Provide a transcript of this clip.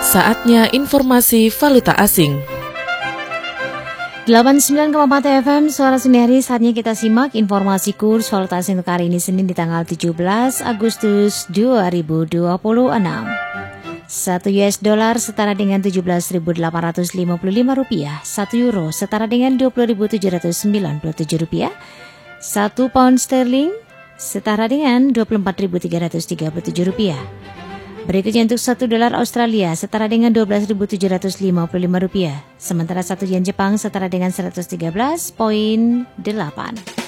Saatnya informasi valuta asing. 89,4 FM Suara Sendiri. Saatnya kita simak informasi kurs valuta asing untuk hari ini Senin di tanggal 17 Agustus 2026. 1 US dollar setara dengan 17.855 rupiah. 1 euro setara dengan 20.797 rupiah. 1 pound sterling setara dengan 24.337 rupiah. Berikutnya untuk 1 dolar Australia setara dengan 12.755 rupiah. Sementara 1 yen Jepang setara dengan 113,8.